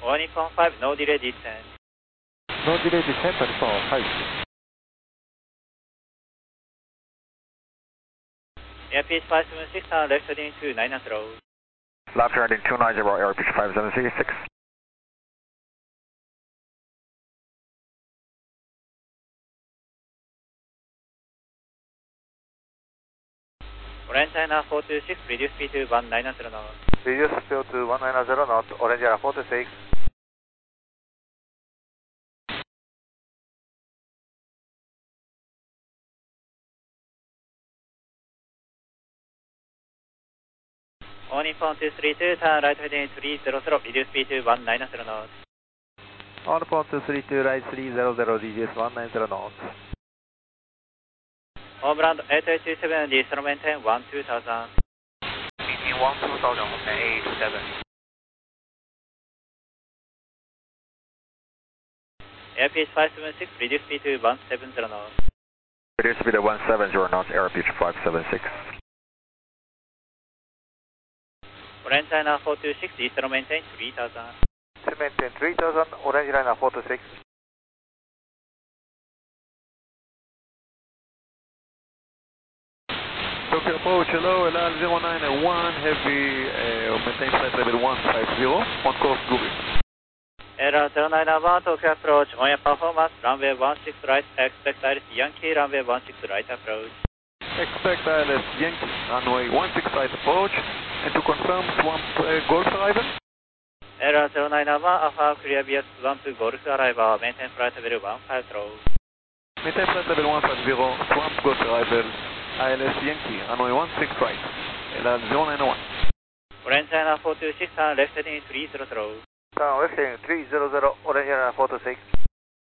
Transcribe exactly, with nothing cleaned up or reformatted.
All Nippon five, no delay descent. No delay descent, Nippon five. Airfish five seven six, turn left heading to nine nine zero. Left heading two nine zero, Airfish five seven six. Orange China four two six, reduce speed to one nine zero knots. Reduce speed to one nine zero knots, Orange China four two six. All Nippon two three two, turn right heading three zero zero, reduce speed to one nine zero knots. All Nippon two three two, right three zero zero, reduce one nine zero knots. Home ground eight eight two seven, descent maintain one two thousand. Maintain one two thousand, eight seven. Airfish five seven six, reduce speed to one seven zero knots. Reduce speed to one seven zero knots, Airfish five seven six. Orange China four two six, descent maintain three thousand. To maintain three thousand, Orange China four two six. Tokyo approach, hello, L L zero nine one, heavy, uh, maintain flight level one five zero, on course Guri. L L zero nine one, Tokyo approach, on your performance, runway one six right, expect I L S Yankee, runway one six right approach. Expect I L S Yankee, runway one six right approach, and to confirm Swamp uh, Golf arrival? L L zero nine one, Alpha, clear via Swamp Golf arrival, maintain flight level one five zero. Maintain flight level one five zero, Swamp Golf arrival, I L S Yankee, runway one six right, L L zero nine one. Orange China four two six, turn left heading three zero zero. Turn left heading three zero zero, Orange China four two six.